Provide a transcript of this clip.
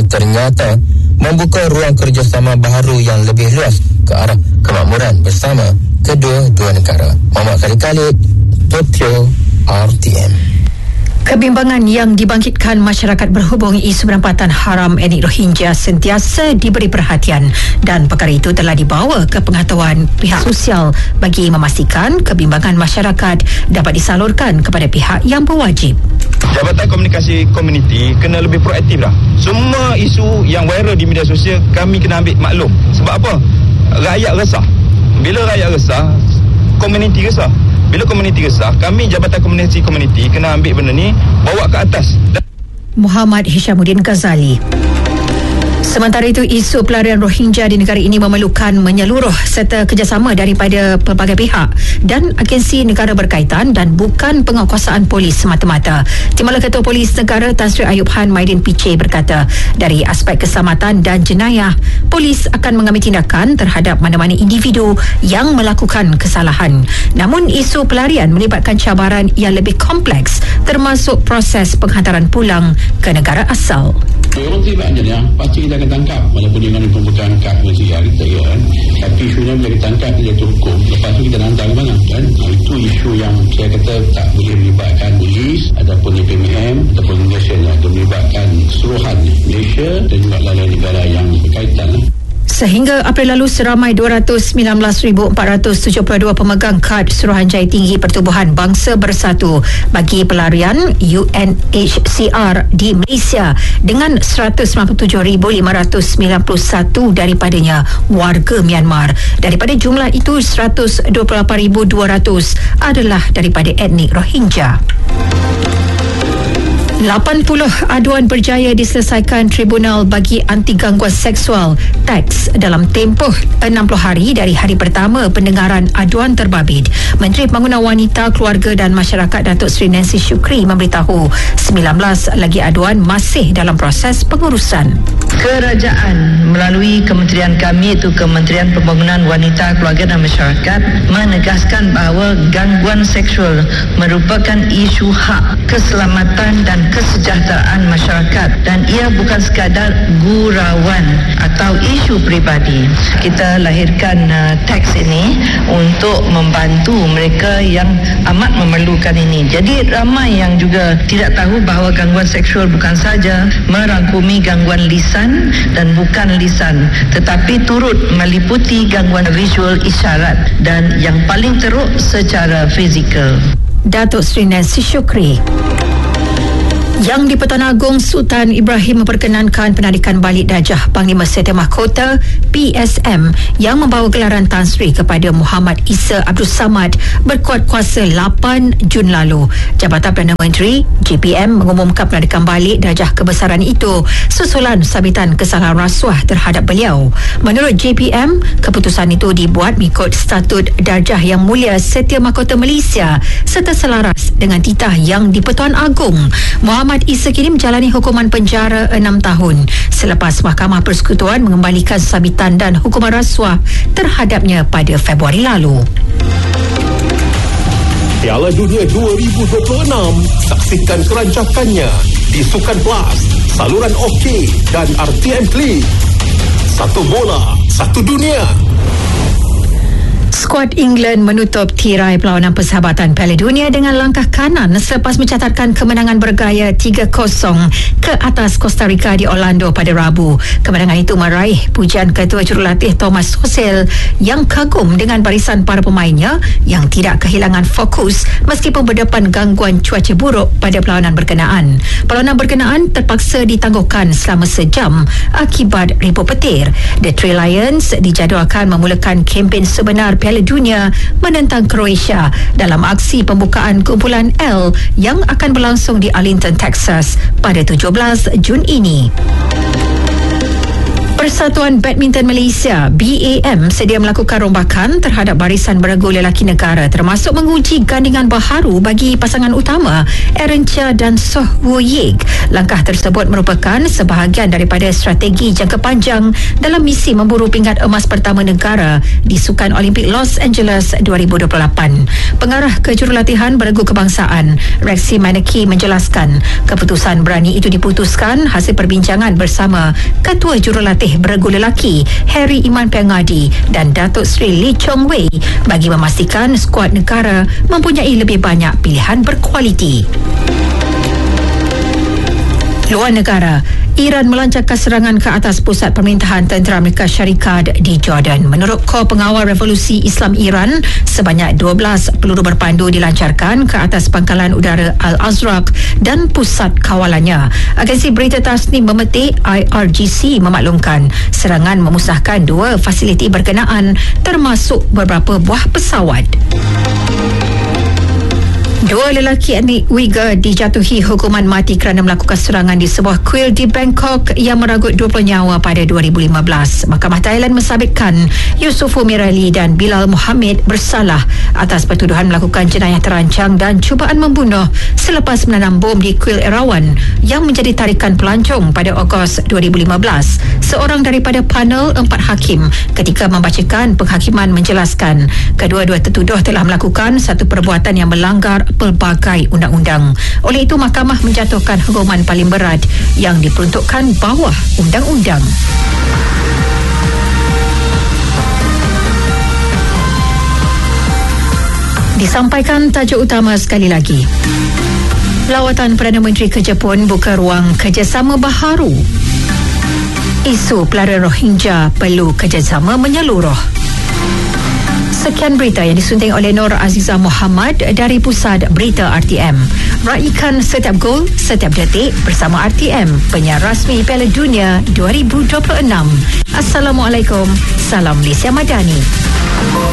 ternyata membuka ruang kerjasama baharu yang lebih luas ke arah kemakmuran bersama kedua-dua negara. Muhammad Khalid, Tokyo, RTM. Kebimbangan yang dibangkitkan masyarakat berhubung isu penempatan haram etnik Rohingya sentiasa diberi perhatian dan perkara itu telah dibawa ke pengetahuan pihak sosial bagi memastikan kebimbangan masyarakat dapat disalurkan kepada pihak yang berwajib. Jabatan Komunikasi Komuniti kena lebih proaktif dah. Semua isu yang viral di media sosial kami kena ambil maklum. Sebab apa? Rakyat resah. Bila rakyat resah, komuniti resah. Bila komuniti resah, kami Jabatan Komunikasi Komuniti kena ambil benda ni, bawa ke atas. Muhammad Hishamuddin Ghazali. Sementara itu, isu pelarian Rohingya di negara ini memerlukan menyeluruh serta kerjasama daripada pelbagai pihak dan agensi negara berkaitan dan bukan penguatkuasaan polis semata-mata. Timbalan Ketua Polis Negara Tan Sri Ayub Han Maidin Piche berkata, dari aspek keselamatan dan jenayah, polis akan mengambil tindakan terhadap mana-mana individu yang melakukan kesalahan. Namun, isu pelarian melibatkan cabaran yang lebih kompleks termasuk proses penghantaran pulang ke negara asal. Orang terlibat je pasti kita akan tangkap walaupun dengan pembukaan kad kita kan. Tapi isunya bila kita tangkap dia jatuh hukum, lepas tu kita hantar ke mana kan. Itu isu yang saya kata tak boleh melibatkan polis ataupun DPMM ataupun Malaysia lah, melibatkan keseluruhan Malaysia dan juga lain-lain negara yang berkaitan lah. Sehingga April lalu, seramai 219,472 pemegang kad Suruhanjaya Tinggi Pertubuhan Bangsa Bersatu bagi pelarian UNHCR di Malaysia dengan 197,591 daripadanya warga Myanmar. Daripada jumlah itu, 128,200 adalah daripada etnik Rohingya. 80 aduan berjaya diselesaikan Tribunal bagi Anti Gangguan Seksual TAX dalam tempoh 60 hari dari hari pertama pendengaran aduan terbabit. Menteri Pembangunan Wanita, Keluarga dan Masyarakat Datuk Seri Nancy Shukri memberitahu 19 lagi aduan masih dalam proses pengurusan. Kerajaan melalui kementerian kami, itu Kementerian Pembangunan Wanita, Keluarga dan Masyarakat, menegaskan bahawa gangguan seksual merupakan isu hak, keselamatan dan kesejahteraan masyarakat dan ia bukan sekadar gurauan atau isu peribadi. Kita lahirkan teks ini untuk membantu mereka yang amat memerlukan ini. Jadi ramai yang juga tidak tahu bahawa gangguan seksual bukan saja merangkumi gangguan lisan dan bukan lisan, tetapi turut meliputi gangguan visual isyarat dan yang paling teruk secara fizikal. Datuk Seri Nancy Shukri. Yang di-Pertuan Agong Sultan Ibrahim memperkenankan penarikan balik Darjah Panglima Setiausaha Mahkota PSM yang membawa gelaran Tan Sri kepada Muhammad Isa Abdul Samad berkuat kuasa 8 Jun lalu. Jabatan Perdana Menteri JPM mengumumkan penarikan balik Darjah kebesaran itu susulan sabitan kesalahan rasuah terhadap beliau. Menurut JPM, keputusan itu dibuat mengikut statut Darjah Yang Mulia Setiausaha Mahkota Malaysia serta selaras dengan titah yang di-Pertuan Agong. Muhammad Isa kini menjalani hukuman penjara 6 tahun selepas Mahkamah Persekutuan mengembalikan sabitan dan hukuman rasuah terhadapnya pada Februari lalu. Piala Dunia 2026, saksikan kerancakannya di Sukan Plus, saluran OK dan RTM Klik. Satu bola, satu dunia. Skuad England menutup tirai perlawanan persahabatan Piala Dunia dengan langkah kanan selepas mencatatkan kemenangan bergaya 3-0 ke atas Costa Rica di Orlando pada Rabu. Kemenangan itu meraih pujian Ketua Jurulatih Thomas Tuchel yang kagum dengan barisan para pemainnya yang tidak kehilangan fokus meskipun berdepan gangguan cuaca buruk pada perlawanan berkenaan. Perlawanan berkenaan terpaksa ditangguhkan selama sejam akibat ribut petir. The Three Lions dijadualkan memulakan kempen sebenar Piala Dunia menentang Croatia dalam aksi pembukaan kumpulan L yang akan berlangsung di Arlington, Texas pada 17 Jun ini. Persatuan Badminton Malaysia BAM sedia melakukan rombakan terhadap barisan beregu lelaki negara termasuk menguji gandingan baharu bagi pasangan utama Aaron Chia dan Soh Woo Yik. Langkah tersebut merupakan sebahagian daripada strategi jangka panjang dalam misi memburu pingat emas pertama negara di Sukan Olimpik Los Angeles 2028. Pengarah kejurulatihan beregu kebangsaan Rexy Maneki menjelaskan keputusan berani itu diputuskan hasil perbincangan bersama Ketua Jurulatih beregu lelaki Harry Iman Pengadi dan Datuk Seri Lee Chong Wei bagi memastikan skuad negara mempunyai lebih banyak pilihan berkualiti. Luar negara, Iran melancarkan serangan ke atas pusat pemerintahan Tentera Amerika Syarikat di Jordan. Menurut Kor Pengawal Revolusi Islam Iran, sebanyak 12 peluru berpandu dilancarkan ke atas pangkalan udara Al-Azraq dan pusat kawalannya. Agensi berita Tasnim memetik IRGC memaklumkan serangan memusnahkan 2 fasiliti berkenaan termasuk beberapa buah pesawat. 2 lelaki etnik Uyghur dijatuhi hukuman mati kerana melakukan serangan di sebuah kuil di Bangkok yang merenggut 20 nyawa pada 2015. Mahkamah Thailand mensabitkan Yusufu Mirali dan Bilal Muhammad bersalah atas pertuduhan melakukan jenayah terancang dan cubaan membunuh selepas menanam bom di kuil Erawan yang menjadi tarikan pelancong pada Ogos 2015. Seorang daripada panel 4 hakim ketika membacakan penghakiman menjelaskan kedua-dua tertuduh telah melakukan satu perbuatan yang melanggar pelbagai undang-undang. Oleh itu, mahkamah menjatuhkan hukuman paling berat yang diperuntukkan bawah undang-undang. Disampaikan tajuk utama sekali lagi. Lawatan Perdana Menteri ke Jepun buka ruang kerjasama baharu. Isu pelarian Rohingya perlu kerjasama menyeluruh. Sekian berita yang disunting oleh Nur Azizah Muhammad dari Pusat Berita RTM. Raikan setiap gol, setiap detik bersama RTM, penyiar rasmi Piala Dunia 2026. Assalamualaikum. Salam Malaysia Madani.